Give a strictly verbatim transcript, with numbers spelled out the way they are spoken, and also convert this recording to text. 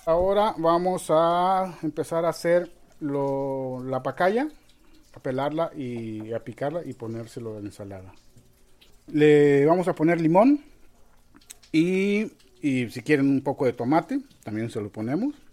Ahora vamos a empezar a hacer lo, la pacaya, a pelarla y a picarla y ponérselo en ensalada. Le vamos a poner limón y, y si quieren un poco de tomate, también se lo ponemos.